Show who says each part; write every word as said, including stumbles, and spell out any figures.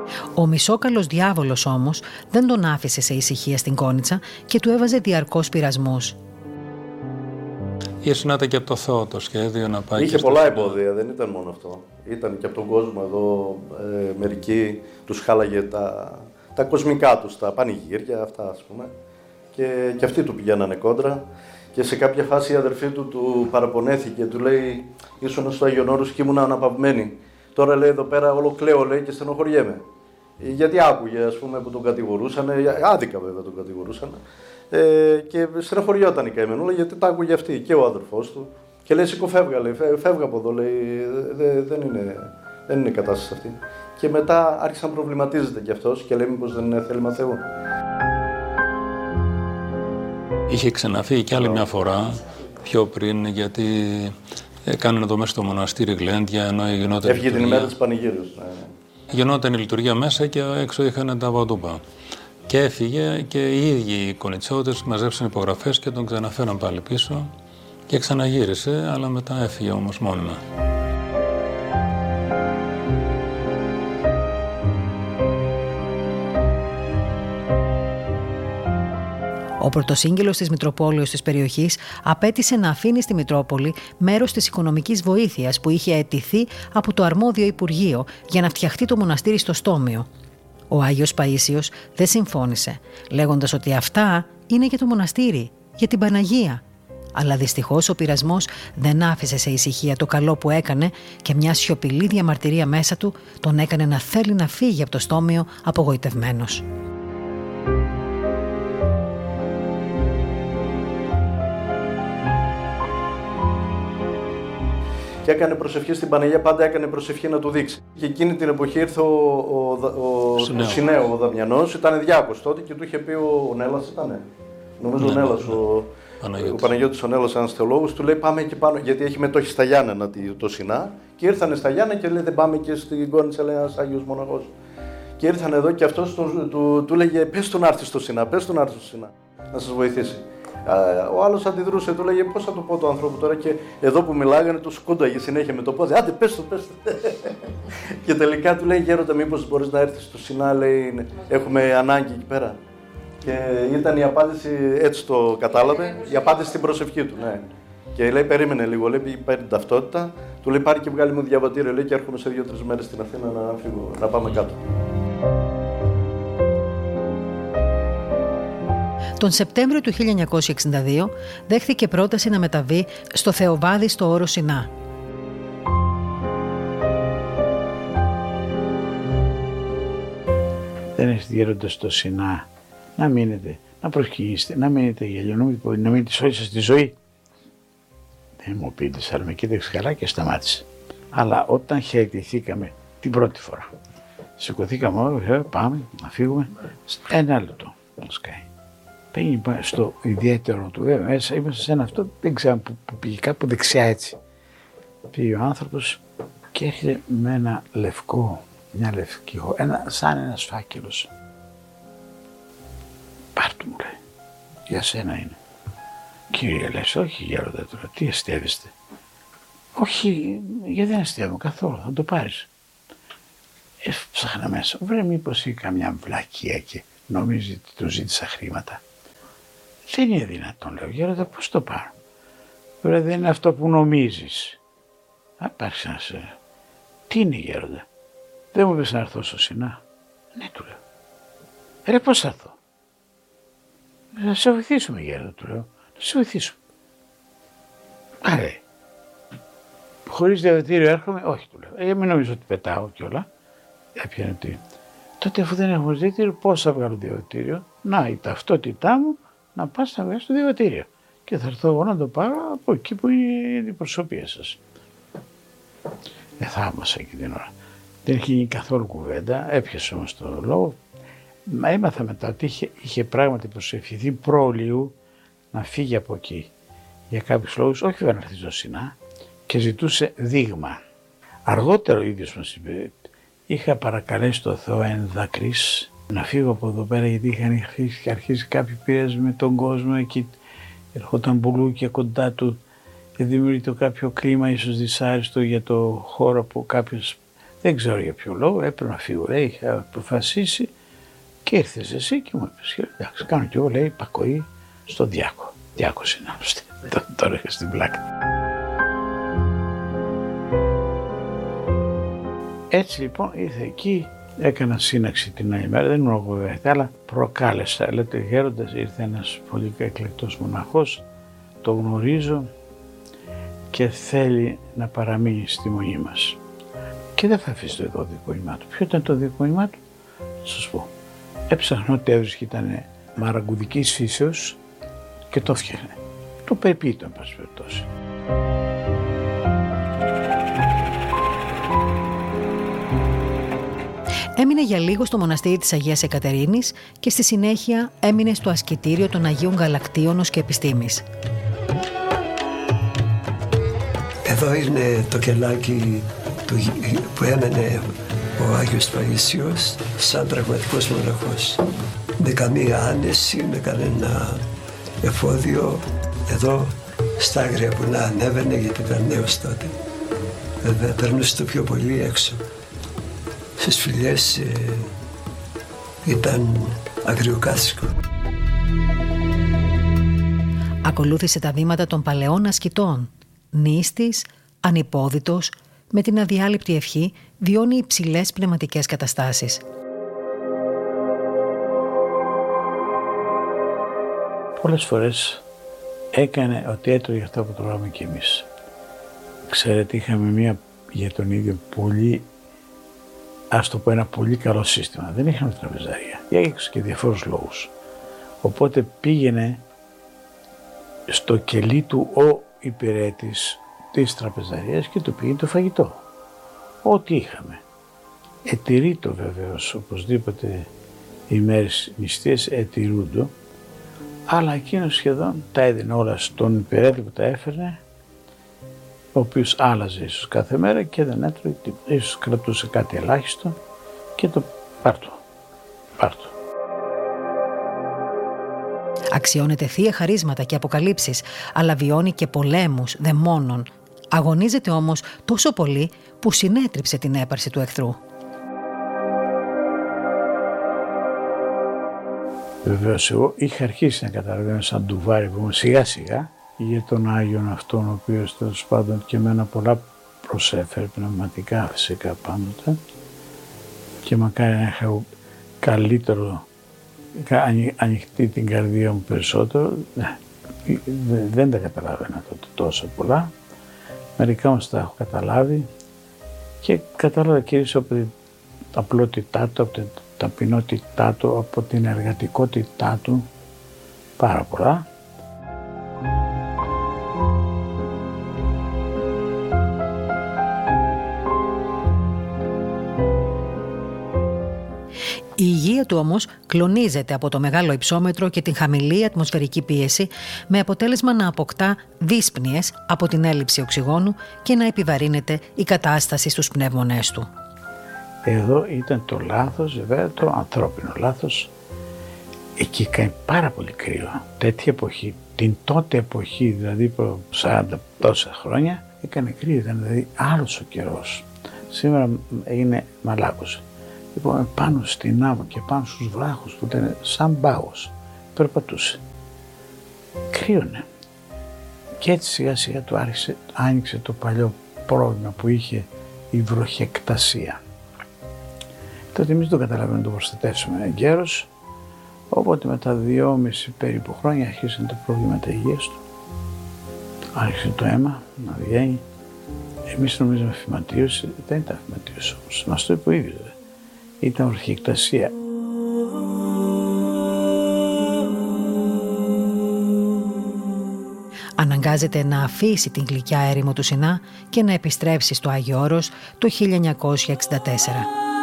Speaker 1: Ο μισόκαλος διάβολος όμως δεν τον άφησε σε ησυχία στην Κόνιτσα και του έβαζε διαρκώς πειρασμούς.
Speaker 2: Ήσουν και από το Θεό το σχέδιο να πάει.
Speaker 3: Είχε πολλά εμπόδια, δεν ήταν μόνο αυτό. Ήταν και από τον κόσμο εδώ, ε, μερικοί τους χάλαγε τα, τα κοσμικά τους, τα πανηγύρια, αυτά ας πούμε. Και, και αυτοί του πηγαίνανε κόντρα. Και σε κάποια φάση η αδερφή του του παραπονέθηκε, του λέει: ήσουν στο Άγιον Όρος και ήμουν αναπαυμένη. Τώρα λέει εδώ πέρα όλο κλαίω, λέει, και στενοχωριέμαι. Γιατί άκουγε, ας πούμε, που τον κατηγορούσαν, άδικα βέβαια τον κατηγορούσαν. Ε, και στενοχωριόταν η καημενούλα γιατί τα άκουγε αυτή και ο αδερφός του. Και λέει: σηκώ, φεύγα, λέει, φεύγα από εδώ, λέει, δε, δεν, είναι, δεν είναι η κατάσταση αυτή. Και μετά άρχισε να προβληματίζεται κι αυτός και λέει: μήπως δεν είναι θέλημα Θεού.
Speaker 2: Είχε ξαναφύγει κι άλλη μια φορά πιο πριν, γιατί έκαναν εδώ μέσα στο μοναστήρι γλέντια, ενώ γινόταν.
Speaker 3: Έφυγε την ημέρα της πανηγύρου. Ναι.
Speaker 2: Γινόταν η λειτουργία μέσα και έξω είχαν τα βατούπα. Και έφυγε και οι ίδιοι οι κονιτσιώτες μαζέψαν υπογραφές και τον ξαναφέραν πάλι πίσω και ξαναγύρισε, αλλά μετά έφυγε όμως μόνιμα.
Speaker 1: Ο πρωτοσύγγελος της Μητροπόλεως της περιοχής απέτησε να αφήνει στη Μητρόπολη μέρος της οικονομικής βοήθειας που είχε αιτηθεί από το αρμόδιο Υπουργείο για να φτιαχτεί το μοναστήρι στο Στόμιο. Ο Άγιος Παΐσιος δεν συμφώνησε, λέγοντας ότι αυτά είναι για το μοναστήρι, για την Παναγία. Αλλά δυστυχώς ο πειρασμός δεν άφησε σε ησυχία το καλό που έκανε και μια σιωπηλή διαμαρτυρία μέσα του τον έκανε να θέλει να φύγει από το Στόμιο απογοητευμένος.
Speaker 3: Και έκανε προσευχή στην Παναγία, πάντα έκανε προσευχή να του δείξει. Και εκείνη την εποχή ήρθε ο, ο, ο, ο Συνέο, ο Δαμιανός, ήταν διάκος τότε και του είχε πει ο, ο Νέλλας, ήτανε. Νομίζω ναι, ο Νέλλας, ναι, ο, Παναγιώτης. ο Παναγιώτης ο Νέλλας, ένας θεολόγος, του λέει: πάμε εκεί πάνω, γιατί έχει μετόχει στα Γιάννενα το Σινά. Και ήρθανε στα Γιάννενα και λέει: δεν πάμε και στην Κόνιτσα, λέει ένας Άγιος Μοναχός. Και ήρθαν εδώ και αυτός του, του, του λέγε: πες τον να έρθει στο Σινά, πες τον να έρθει στο Σινά, να σας βοηθήσει. Ο άλλος αντιδρούσε, του λέγε: πώς θα το πω το ανθρώπου τώρα, και εδώ που μιλάγανε του σκούνταγε συνέχεια με το πόδι. Άντε, πες το, πες το. Και τελικά του λέει: γέροντα, μήπως μπορείς να έρθεις στο Σινά, λέει, έχουμε ανάγκη εκεί πέρα. Και ήταν η απάντηση, έτσι το κατάλαβε, η απάντηση στην προσευχή του. Ναι. Και λέει: περίμενε λίγο, λέει, πάρει την ταυτότητα, του λέει: πάρει και βγάλει μου διαβατήριο, λέει, και έρχομαι σε δύο-τρεις μέρες στην Αθήνα να φύγω, να πάμε κάτω.
Speaker 1: Τον Σεπτέμβριο του χίλια εννιακόσια εξήντα δύο δέχθηκε πρόταση να μεταβεί στο Θεοβάδι στο Όρο Σινά.
Speaker 4: Δεν έχετε γέροντα στο Σινά να μείνετε, να προσκυνήσετε, να μείνετε γέλιο, να μείνετε σε όλη σας τη ζωή. Δεν μου πείτε, αλλά με κοίταξε καλά και σταμάτησε. Αλλά όταν χαιρετηθήκαμε την πρώτη φορά, σηκωθήκαμε όλοι, πάμε να φύγουμε, ένα λεπτό να σκάει. Πήγαινε στο ιδιαίτερο του, βέβαια, μέσα είμαστε σε ένα αυτό, δεν ξέρω που, που πήγε κάπου δεξιά έτσι. Πήγε ο άνθρωπος και έρχεται με ένα λευκό, μια λευκή, ένα, σαν ένας φάκελος. Πάρ' του, μου λέει, για σένα είναι. Κύριε, λες, όχι γέροντα τώρα, τι αστείευεστε. Όχι, γιατί δεν αστείευομαι καθόλου, θα το πάρεις. Έψαχνα μέσα, βρε μήπως ή καμιά βλακεία και νομίζει ότι του ζήτησα χρήματα. Δεν είναι δυνατόν, λέω, γέροντα, πώς το πάρω. Βρε, δεν είναι αυτό που νομίζεις. Άπαρξε να σε... Τι είναι, γέροντα. Δεν μου πες να έρθω στο Σινά. Ναι, του λέω. Ρε, πώς θα έρθω. Θα σε βοηθήσουμε, γέροντα, του λέω. Θα σε βοηθήσουμε. Άρε. Χωρίς διαβατήριο έρχομαι. Όχι, του λέω. Ε, μην νομίζω ότι πετάω κιόλα. Έπιανε τι. Τότε, αφού δεν έχω διαβατήριο, πώς θα βγάλω διαβατήριο. Να, η ταυτότητά μου να πας να βγάλεις το διαβατήριο. Και θα έρθω εγώ να το πάρω από εκεί που είναι η αντιπροσωπεία σας. Δεν θαύμασα εκείνη την ώρα. Δεν είχε γίνει καθόλου κουβέντα, έπιασε όμως το λόγο. Μα έμαθα μετά ότι είχε, είχε πράγματι προσευχηθεί πρόλιου να φύγει από εκεί. Για κάποιους λόγους, όχι βέβαια να έρθει στο Σινά, και ζητούσε δείγμα. Αργότερα ο ίδιος μας είπε, είχα παρακαλέσει το Θεό εν δακρύς να φύγω από εδώ πέρα, γιατί είχαν αρχίσει, αρχίσει κάποιοι πειρασμοί με τον κόσμο εκεί. Ερχόταν μπουλούκια κοντά του και δημιουργείται κάποιο κλίμα ίσως δυσάρεστο για το χώρο που κάποιος Δεν ξέρω για ποιο λόγο, έπρεπε να φύγω. Λέει, είχα αποφασίσει και ήρθες εσύ και μου είπες, εντάξει, κάνω κι εγώ, λέει, υπακοή στον Διάκο. Διάκος είναι άλλωστε. Τώρα είχα στην πλάκα. Έτσι λοιπόν ήρθε εκεί, έκανα σύναξη την άλλη μέρα, δεν ήμουν εγώ βέβαια, αλλά προκάλεσα. Λέτε, γέροντας, ήρθε ένας πολύ εκλεκτός μοναχός, το γνωρίζω και θέλει να παραμείνει στη μονή μας. Και δεν θα αφήσει το εδώ δικαιωμά του. Ποιο ήταν το δικαιωμά του, θα σας πω. Έψαχνα ότι έβρισκε, ήταν μαραγκουδικής φύσεως και το φτιάχνε. Το περιποιείτο, εν πάση περιπτώσει.
Speaker 1: Έμεινε για λίγο στο μοναστήρι της Αγίας Εκατερίνης και στη συνέχεια έμεινε στο ασκητήριο των Αγίων Γαλακτίωνος και Επιστήμης.
Speaker 5: Εδώ είναι το κελάκι που έμενε ο Άγιος Παΐσιος σαν πραγματικός μοναχός. Με καμία άνεση, με κανένα εφόδιο. Εδώ στα άγρια βουνά ανέβαινε γιατί ήταν νέος τότε. Βέβαια περνούσε το πιο πολύ έξω. Στις φυλιές ε, ήταν αγριοκάσικο.
Speaker 1: Ακολούθησε τα βήματα των παλαιών ασκητών. Νήστης, ανυπόδητος, με την αδιάλειπτη ευχή βιώνει υψηλές πνευματικές καταστάσεις.
Speaker 4: Πολλές φορές έκανε ότι έτρωγε αυτό που τρώγαμε κι εμείς. Ξέρετε, είχαμε μία για τον ίδιο πολύ, ας το πω, ένα πολύ καλό σύστημα. Δεν είχαμε τραπεζαρία, για και διαφόρους λόγους. Οπότε πήγαινε στο κελί του ο υπηρέτης της τραπεζαρίας και του πήγαινε το φαγητό. Ό,τι είχαμε. Ετηρείτο βεβαίως, οπωσδήποτε οι μέρες νηστείες ετηρούντο, αλλά εκείνος σχεδόν τα έδινε όλα στον υπηρέτη που τα έφερνε, ο οποίος άλλαζε ίσως κάθε μέρα και δεν έτρωγε τίποτα. Ίσως κρατούσε κάτι ελάχιστο και το πάρτο, πάρτο.
Speaker 1: Αξιώνεται θεία χαρίσματα και αποκαλύψεις, αλλά βιώνει και πολέμους, δαιμόνων. Αγωνίζεται όμως τόσο πολύ που συνέτριψε την έπαρση του εχθρού.
Speaker 4: Βεβαίως εγώ είχα αρχίσει να καταλαβαίνω σαν ντουβάρι που ήμουν σιγά σιγά για τον Άγιον αυτόν, ο οποίος τέλος πάντων και εμένα πολλά προσέφερε πνευματικά φυσικά πάντοτε και μακάρι να είχα καλύτερο, ανοιχτεί την καρδία μου περισσότερο. Δεν τα καταλάβαινα τότε τόσο πολλά. Μερικά όμως τα έχω καταλάβει και κατάλαβα κυρίως από την απλότητά του, από την ταπεινότητά του, από την εργατικότητά του, πάρα πολλά.
Speaker 1: Η υγεία του όμως κλονίζεται από το μεγάλο υψόμετρο και την χαμηλή ατμοσφαιρική πίεση, με αποτέλεσμα να αποκτά δύσπνοιες από την έλλειψη οξυγόνου και να επιβαρύνεται η κατάσταση στους πνεύμονές του.
Speaker 4: Εδώ ήταν το λάθος, βέβαια, το ανθρώπινο λάθος. Εκεί κάνει πάρα πολύ κρύο. Τέτοια εποχή, την τότε εποχή, δηλαδή προ σαράντα τόσα χρόνια, έκανε κρύο, ήταν δηλαδή άλλος ο καιρός. Σήμερα είναι μαλάκος. Λοιπόν, πάνω στην άβο και πάνω στους βράχους που ήταν σαν πάγος, περπατούσε. Κρύωνε. Και έτσι σιγά σιγά του άρχισε, άνοιξε το παλιό πρόβλημα που είχε η βροχεκτασία. Τότε εμείς δεν καταλαβαίνουμε να το προστατεύσουμε εγκαίρως, οπότε μετά δυόμιση περίπου χρόνια αρχίσαν τα προβλήματα υγείας του. Άρχισε το αίμα να βγαίνει. Εμείς νομίζαμε φυματίωση, δεν ήταν φυματίωση όμως, μας το είπε ο ίδιος. Ήταν βροχεκτασία.
Speaker 1: Αναγκάζεται να αφήσει την γλυκιά έρημο του Σινά και να επιστρέψει στο Άγιο Όρος το χίλια εννιακόσια εξήντα τέσσερα.